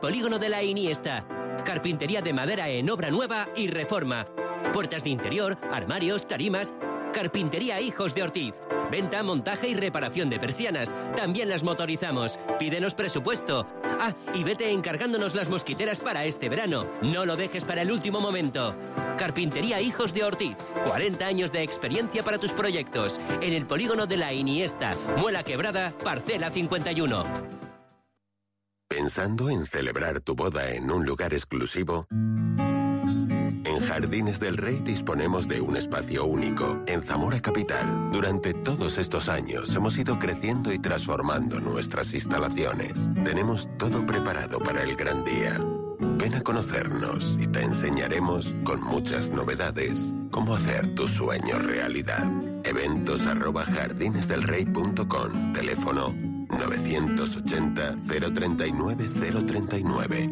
Polígono de la Iniesta. Carpintería de madera en obra nueva y reforma. Puertas de interior, armarios, tarimas. Carpintería Hijos de Ortiz. Venta, montaje y reparación de persianas. También las motorizamos. Pídenos presupuesto. Ah, y vete encargándonos las mosquiteras para este verano. No lo dejes para el último momento. Carpintería Hijos de Ortiz. 40 años de experiencia para tus proyectos. En el Polígono de la Iniesta. Muela Quebrada, parcela 51. ¿Pensando en celebrar tu boda en un lugar exclusivo? En Jardines del Rey disponemos de un espacio único en Zamora Capital. Durante todos estos años hemos ido creciendo y transformando nuestras instalaciones. Tenemos todo preparado para el gran día. Ven a conocernos y te enseñaremos, con muchas novedades, cómo hacer tu sueño realidad. Eventos@jardinesdelrey.com. Teléfono 980 039 039.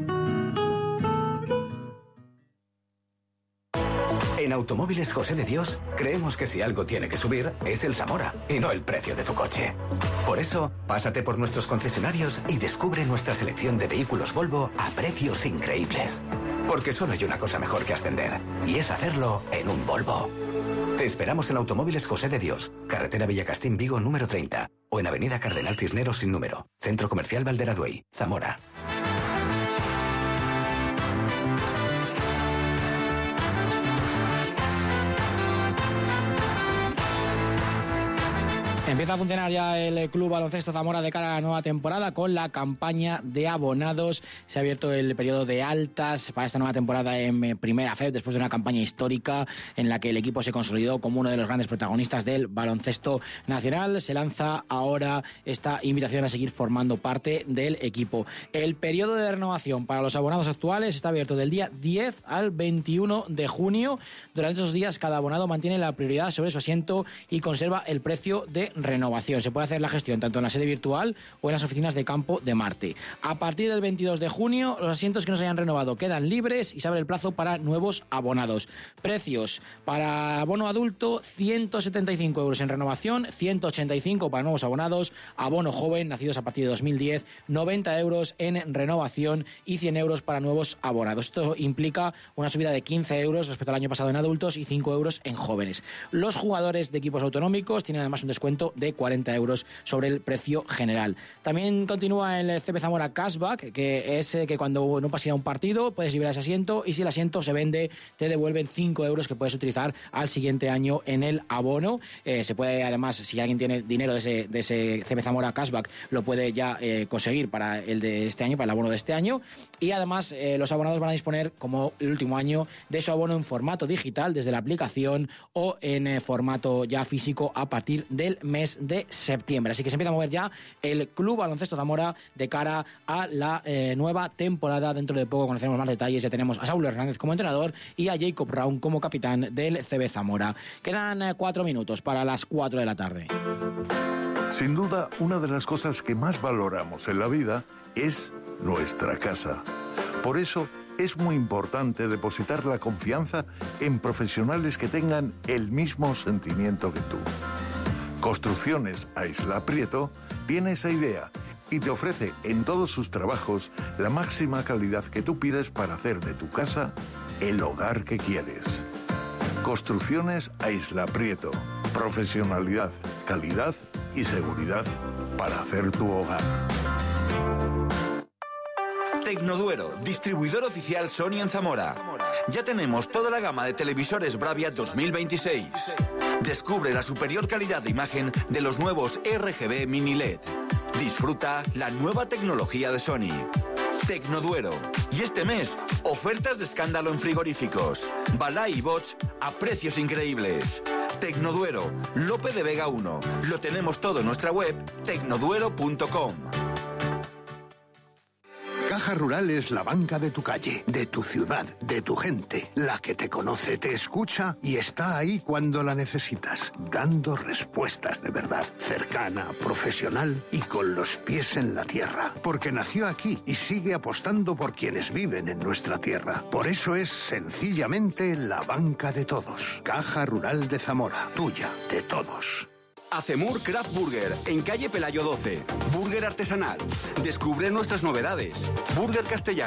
En Automóviles José de Dios, creemos que si algo tiene que subir, es el Zamora, y no el precio de tu coche. Por eso, pásate por nuestros concesionarios y descubre nuestra selección de vehículos Volvo a precios increíbles. Porque solo hay una cosa mejor que ascender, y es hacerlo en un Volvo. Te esperamos en Automóviles José de Dios, carretera Villacastín Vigo número 30, o en avenida Cardenal Cisneros sin número, Centro Comercial Valderaduey, Zamora. Empieza a funcionar ya el Club Baloncesto Zamora de cara a la nueva temporada con la campaña de abonados. Se ha abierto el periodo de altas para esta nueva temporada en Primera FEB después de una campaña histórica en la que el equipo se consolidó como uno de los grandes protagonistas del baloncesto nacional. Se lanza ahora esta invitación a seguir formando parte del equipo. El periodo de renovación para los abonados actuales está abierto del día 10 al 21 de junio. Durante esos días cada abonado mantiene la prioridad sobre su asiento y conserva el precio de renovación. Se puede hacer la gestión tanto en la sede virtual o en las oficinas de campo de Marte. A partir del 22 de junio, los asientos que no se hayan renovado quedan libres y se abre el plazo para nuevos abonados. Precios: para abono adulto, 175 euros en renovación, 185 para nuevos abonados. Abono joven, nacidos a partir de 2010, 90 euros en renovación y 100 euros para nuevos abonados. Esto implica una subida de 15 euros respecto al año pasado en adultos y 5 euros en jóvenes. Los jugadores de equipos autonómicos tienen además un descuento de 40 euros sobre el precio general. También continúa el CB Zamora Cashback, que es que cuando no pasas a un partido puedes liberar ese asiento y si el asiento se vende te devuelven 5 euros que puedes utilizar al siguiente año en el abono. Se puede además, si alguien tiene dinero de ese CB Zamora Cashback, lo puede ya conseguir para el de este año, para el abono de este año. Y además los abonados van a disponer, como el último año, de su abono en formato digital desde la aplicación o en formato ya físico a partir del mes de septiembre. Así que se empieza a mover ya el Club Baloncesto Zamora de cara a la nueva temporada. Dentro de poco conoceremos más detalles. Ya tenemos a Saulo Hernández como entrenador y a Jacob Raun como capitán del CB Zamora. Quedan 4 minutos para las 4 de la tarde. Sin duda, una de las cosas que más valoramos en la vida es nuestra casa. Por eso es muy importante depositar la confianza en profesionales que tengan el mismo sentimiento que tú. Construcciones a Isla Prieto tiene esa idea y te ofrece en todos sus trabajos la máxima calidad que tú pides para hacer de tu casa el hogar que quieres. Construcciones a Isla Prieto. Profesionalidad, calidad y seguridad para hacer tu hogar. Tecnoduero, distribuidor oficial Sony en Zamora. Ya tenemos toda la gama de televisores Bravia 2026. Descubre la superior calidad de imagen de los nuevos RGB Mini LED. Disfruta la nueva tecnología de Sony. Tecnoduero. Y este mes, ofertas de escándalo en frigoríficos. Balay y Bosch a precios increíbles. Tecnoduero, Lope de Vega 1. Lo tenemos todo en nuestra web, tecnoduero.com. Caja Rural es la banca de tu calle, de tu ciudad, de tu gente, la que te conoce, te escucha y está ahí cuando la necesitas, dando respuestas de verdad, cercana, profesional y con los pies en la tierra, porque nació aquí y sigue apostando por quienes viven en nuestra tierra. Por eso es sencillamente la banca de todos. Caja Rural de Zamora, tuya, de todos. Acemur Craft Burger, en calle Pelayo 12. Burger artesanal. Descubre nuestras novedades. Burger castellano.